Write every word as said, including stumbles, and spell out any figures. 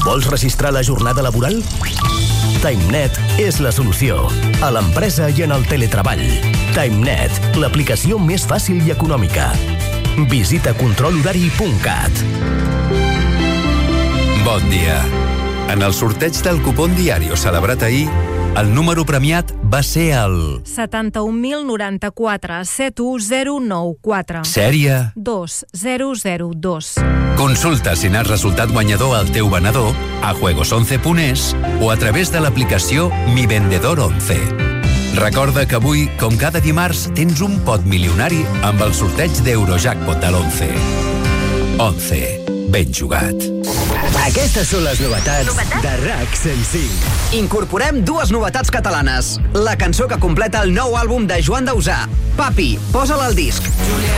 Vols registrar la jornada laboral? TimeNet és la solució. A l'empresa i en el teletreball. TimeNet, l'aplicació més fàcil i econòmica. Visita control horari punt cat. Bon dia. En el sorteig del cupón Diario celebrat ahir, el número premiat va ser el... setanta-un mil noranta-quatre set u zero nou quatre. Sèrie... dos zero zero dos. Consulta si n'has resultat guanyador al teu venedor a juegos once punt es o a través de l'aplicació Mi Vendedor once. Recorda que avui, com cada dimarts, tens un pot milionari amb el sorteig d'Eurojackpot de l'once. once. Ben jugat. Aquestes són les novetats, novetats? de RAC cent cinc. Incorporem dues novetats catalanes. La cançó que completa el nou àlbum de Joan Dausà, Papi, posa'l al disc.